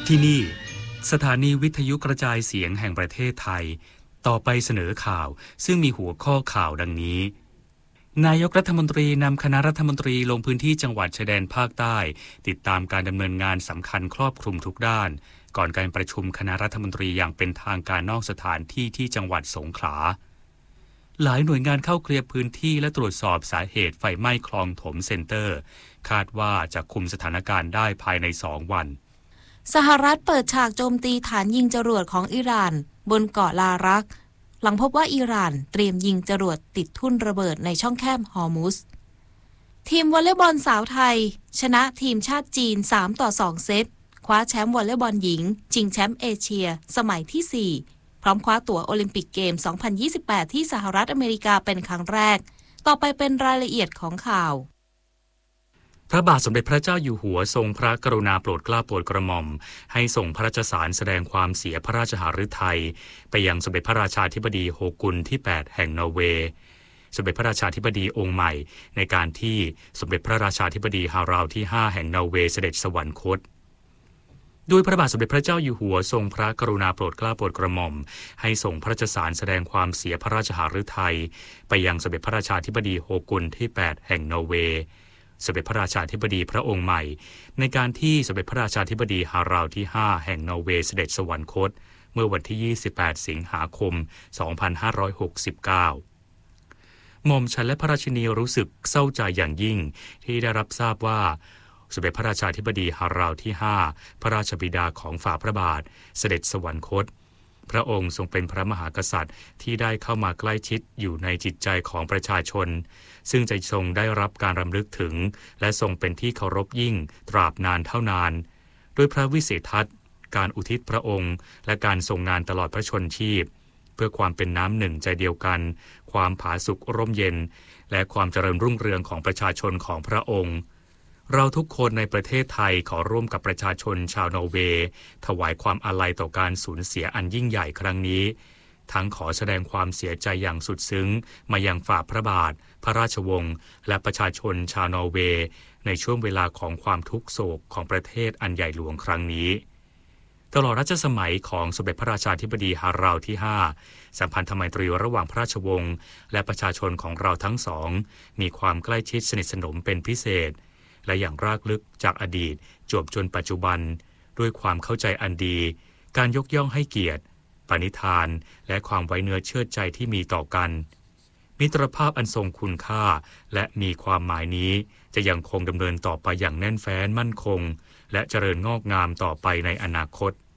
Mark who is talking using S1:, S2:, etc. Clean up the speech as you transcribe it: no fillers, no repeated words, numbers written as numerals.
S1: ที่นี่สถานีวิทยุกระจายเสียงแห่งประเทศไทยต่อไปเสนอข่าวซึ่งมีหัวข้อข่าวดังนี้นายกรัฐมนตรีนำคณะรัฐมนตรีลงพื้นที่จังหวัดชายแดนภาคใต้ติดตามการดำเนินงานสำคัญครอบคลุมทุกด้านก่อนการประชุมคณะรัฐมนตรีอย่างเป็นทางการนอกสถานที่ที่จังหวัดสงขลาหลายหน่วยงานเข้าเคลียร์พื้นที่และตรวจสอบสาเหตุไฟไหม้คลองถมเซ็นเตอร์คาดว่าจะคุมสถานการณ์ได้ภายใน2 วัน
S2: สหรัฐเปิดฉากโจมตีฐานยิงจรวดของอิหร่านบนเกาะลารักหลังพบว่าอิหร่านเตรียมยิงจรวดติดทุ่นระเบิดในช่องแคบฮอร์มุซทีมวอลเลย์บอลสาวไทยชนะทีมชาติจีน3-2 เซตคว้าแชมป์วอลเลย์บอลหญิงชิงแชมป์เอเชียสมัยที่4พร้อมคว้าตั๋วโอลิมปิกเกม 2028 ที่สหรัฐอเมริกาเป็นครั้งแรกต่อไปเป็นรายละเอียดของข่าว
S1: พระบาทสมเด็จพระเจ้าอยู่หัวทรงพระกรุณาโปรดเกล้าโปรดกระหม่อมให้ส่งพระราชสารแสดงความเสียพระราชหฤทัยไปยังสมเด็จพระราชาธิบดีโฮกุลที่ 8 แห่งนอร์เวย์สมเด็จพระราชาธิบดีองค์ใหม่ในการที่สมเด็จพระราชาธิบดีฮาราวที่ 5 แห่งนอร์เวย์เสด็จสวรรคตโดยพระบาทสมเด็จพระเจ้าอยู่หัวทรงพระกรุณาโปรดเกล้าโปรดกระหม่อมให้ส่งพระราชสารแสดงความเสียพระราชหฤทัยไปยังสมเด็จพระราชาธิบดีโฮกุลที่ 8 แห่งนอร์เวย์สมเด็จพระราชาธิบดีพระองค์ใหม่ในการที่สมเด็จพระราชาธิบดีฮาราวที่ 5 แห่งนอร์เวย์เสด็จสวรรคตเมื่อวันที่ 28 สิงหาคม 2569 หม่อมฉันและพระราชินีรู้สึกเศร้าใจอย่างยิ่งที่ได้รับทราบว่าสมเด็จพระราชาธิบดีฮาราวที่ 5 พระราชบิดาของฝ่าพระบาทเสด็จสวรรคตพระองค์ทรงเป็นพระมหากษัตริย์ที่ได้เข้ามาใกล้ชิดอยู่ในจิตใจของประชาชนซึ่งจะทรงได้รับการรำลึกถึงและทรงเป็นที่เคารพยิ่งตราบนานเท่านานด้วยพระวิเศษทัศน์การอุทิศพระองค์และการทรงงานตลอดพระชนชีพเพื่อความเป็นน้ำหนึ่งใจเดียวกันความผาสุกร่มเย็นและความเจริญรุ่งเรืองของประชาชนของพระองค์เราทุกคนในประเทศไทยขอร่วมกับประชาชนชาวนอร์เวย์ถวายความอาลัยต่อการสูญเสียอันยิ่งใหญ่ครั้งนี้ทั้งขอแสดงความเสียใจอย่างสุดซึ้งมายังฝ่าพระบาทพระราชวงศ์และประชาชนชาวนอร์เวย์ในช่วงเวลาของความทุกโศกของประเทศอันใหญ่หลวงครั้งนี้ตลอดรัชสมัยของสมเด็จพระราชาธิบดีฮาราวที่ 5สัมพันธไมตรีระหว่างพระราชวงศ์และประชาชนของเราทั้งสองมีความใกล้ชิดสนิทสนมเป็นพิเศษและอย่างรากลึกจากอดีตจวบจนปัจจุบันด้วยความเข้าใจอันดีการยกย่องให้เกียรติปณิธานและความไว้เนื้อเชื่อใจที่มีต่อกันมิตรภาพอันทรงคุณค่าและมีความหมายนี้จะยังคงดำเนินต่อไปอย่างแน่นแฟ้นมั่นคงและเจริญงอกงามต่อไปในอนาคต